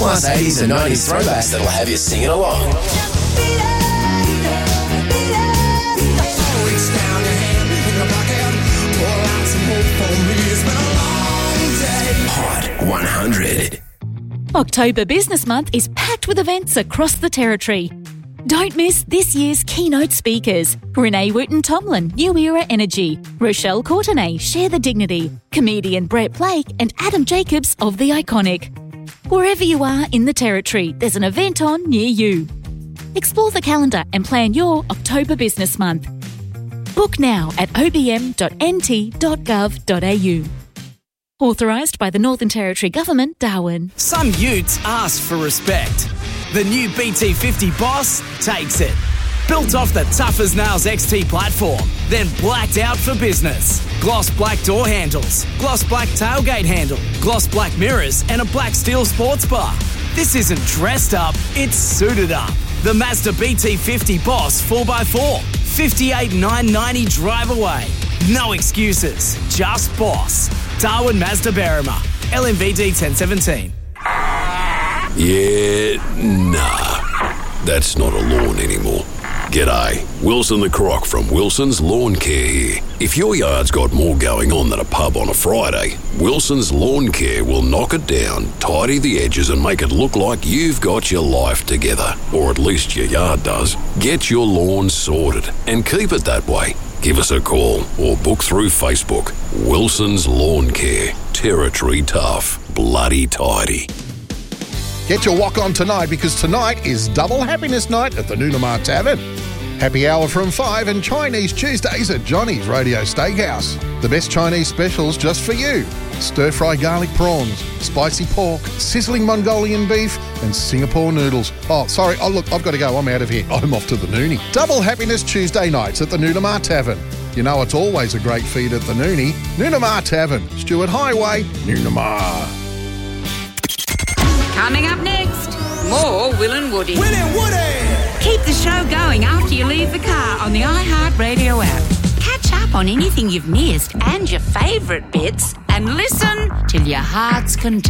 plus 80s and 90s throwbacks that'll have you singing along. Hot 100. October Business Month is packed with events across the Territory. Don't miss this year's keynote speakers. Renee Wooten-Tomlin, New Era Energy. Rochelle Courtenay, Share the Dignity. Comedian Brett Blake and Adam Jacobs of The Iconic. Wherever you are in the Territory, there's an event on near you. Explore the calendar and plan your October Business Month. Book now at obm.nt.gov.au. Authorised by the Northern Territory Government, Darwin. Some utes ask for respect. The new BT50 Boss takes it. Built off the tough as nails XT platform, then blacked out for business. Gloss black door handles, gloss black tailgate handle, gloss black mirrors, and a black steel sports bar. This isn't dressed up, it's suited up. The Mazda BT50 Boss 4x4, 58,990 drive away. No excuses, just boss. Darwin Mazda Berrima, LMVD 1017. Yeah, nah. That's not a lawn anymore. G'day, Wilson the Croc from Wilson's Lawn Care here. If your yard's got more going on than a pub on a Friday, Wilson's Lawn Care will knock it down, tidy the edges and make it look like you've got your life together. Or at least your yard does. Get your lawn sorted and keep it that way. Give us a call or book through Facebook. Wilson's Lawn Care. Territory tough. Bloody tidy. Get your walk on tonight because tonight is Double Happiness Night at the Noonamar Tavern. Happy hour from 5 and Chinese Tuesdays at Johnny's Radio Steakhouse. The best Chinese specials just for you. Stir-fry garlic prawns, spicy pork, sizzling Mongolian beef and Singapore noodles. Look, I've got to go. I'm out of here. I'm off to the Noonie. Double Happiness Tuesday nights at the Noonamar Tavern. You know it's always a great feed at the Noonie. Noonamar Tavern, Stewart Highway, Noonamar. Coming up next, more Will and Woody. Will and Woody! Keep the show going after you leave the car on the iHeartRadio app. Catch up on anything you've missed and your favourite bits and listen till your heart's content.